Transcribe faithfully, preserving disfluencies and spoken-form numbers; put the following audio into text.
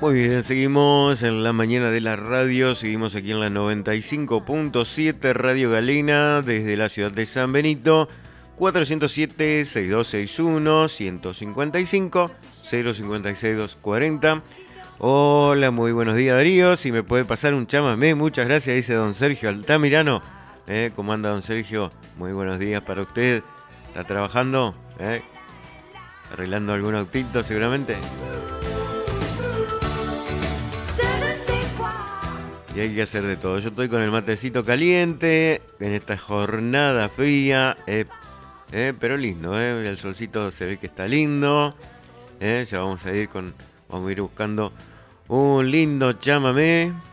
Muy bien, seguimos en la mañana de la radio, seguimos aquí en la noventa y cinco punto siete Radio Galena desde la ciudad de San Benito, cuatrocientos siete, sesenta y dos sesenta y uno, ciento cincuenta y cinco, cero cincuenta y seis, doscientos cuarenta. Hola, muy buenos días Darío, si me puede pasar un chamamé, muchas gracias, dice don Sergio Altamirano. ¿Eh? ¿Cómo anda don Sergio? Muy buenos días para usted. ¿Está trabajando? ¿Eh? ¿Arreglando algún autito seguramente? Y hay que hacer de todo. Yo estoy con el matecito caliente en esta jornada fría, eh, eh, pero lindo, eh. El solcito se ve que está lindo. Eh. Ya vamos a ir con, vamos a ir buscando un lindo chamamé.